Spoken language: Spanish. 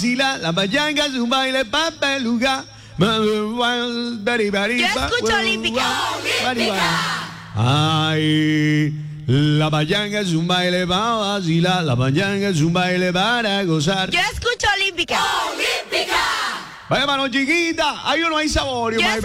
vacilar, la pachanga es un baile papeluga. Yo escucho olímpica. Ay, la pachanga es un baile para vacilar, la pachanga es un baile para gozar. Yo escucho olímpica. Vaya mano chiquita, ahí no hay sabor.